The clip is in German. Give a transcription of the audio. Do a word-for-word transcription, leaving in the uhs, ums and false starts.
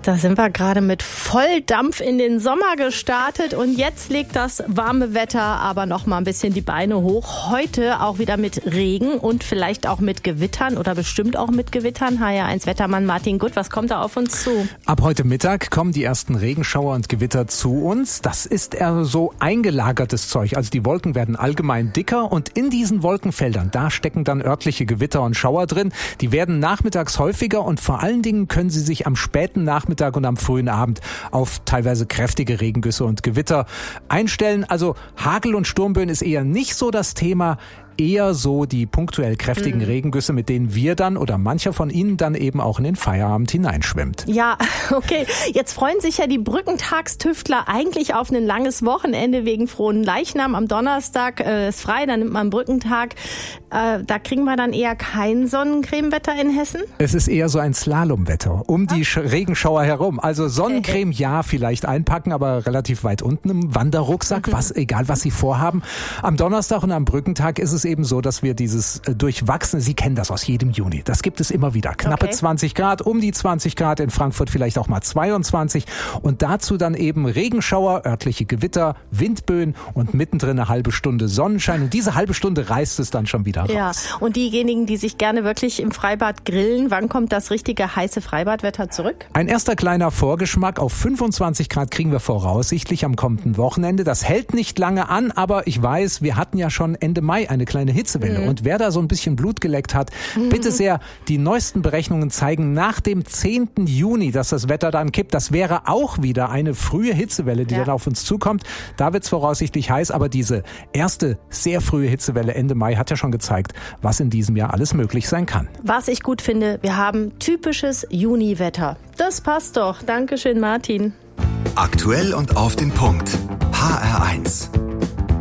Da sind wir gerade mit Volldampf in den Sommer gestartet und jetzt legt das warme Wetter aber noch mal ein bisschen die Beine hoch. Heute auch wieder mit Regen und vielleicht auch mit Gewittern oder bestimmt auch mit Gewittern. H R eins Wettermann Martin Gutt, was kommt da auf uns zu? Ab heute Mittag kommen die ersten Regenschauer und Gewitter zu uns. Das ist eher so eingelagertes Zeug. Also die Wolken werden allgemein dicker und in diesen Wolkenfeldern, da stecken dann örtliche Gewitter und Schauer drin. Die werden nachmittags häufiger und vor allen Dingen können sie sich am späten Nachmittag und am frühen Abend auf teilweise kräftige Regengüsse und Gewitter einstellen. Also Hagel und Sturmböen ist eher nicht so das Thema. Eher so die punktuell kräftigen mhm. Regengüsse, mit denen wir dann oder mancher von Ihnen dann eben auch in den Feierabend hineinschwimmt. Ja, okay. Jetzt freuen sich ja die Brückentagstüftler eigentlich auf ein langes Wochenende wegen Frohen Leichnam. Am Donnerstag äh, ist frei, dann nimmt man Brückentag. Äh, da kriegen wir dann eher kein Sonnencremewetter in Hessen? Es ist eher so ein Slalomwetter um die Sch- Regenschauer herum. Also Sonnencreme ja, vielleicht einpacken, aber relativ weit unten im Wanderrucksack, mhm. was egal was Sie vorhaben. Am Donnerstag und am Brückentag ist es eben so, dass wir dieses äh, durchwachsene, Sie kennen das aus jedem Juni, das gibt es immer wieder. Knappe okay. zwanzig Grad, um die zwanzig Grad, in Frankfurt vielleicht auch mal zweiundzwanzig und dazu dann eben Regenschauer, örtliche Gewitter, Windböen und mittendrin eine halbe Stunde Sonnenschein und diese halbe Stunde reißt es dann schon wieder raus. Ja, und diejenigen, die sich gerne wirklich im Freibad grillen, wann kommt das richtige heiße Freibadwetter zurück? Ein erster kleiner Vorgeschmack auf fünfundzwanzig Grad kriegen wir voraussichtlich am kommenden Wochenende. Das hält nicht lange an, aber ich weiß, wir hatten ja schon Ende Mai eine kleine Hitzewelle. Mhm. Und wer da so ein bisschen Blut geleckt hat, mhm. bitte sehr, die neuesten Berechnungen zeigen nach dem zehnten Juni, dass das Wetter dann kippt. Das wäre auch wieder eine frühe Hitzewelle, die ja. dann auf uns zukommt. Da wird es voraussichtlich heiß, aber diese erste sehr frühe Hitzewelle Ende Mai hat ja schon gezeigt, was in diesem Jahr alles möglich sein kann. Was ich gut finde, wir haben typisches Juniwetter. Das passt doch. Dankeschön, Martin. Aktuell und auf den Punkt. H R eins.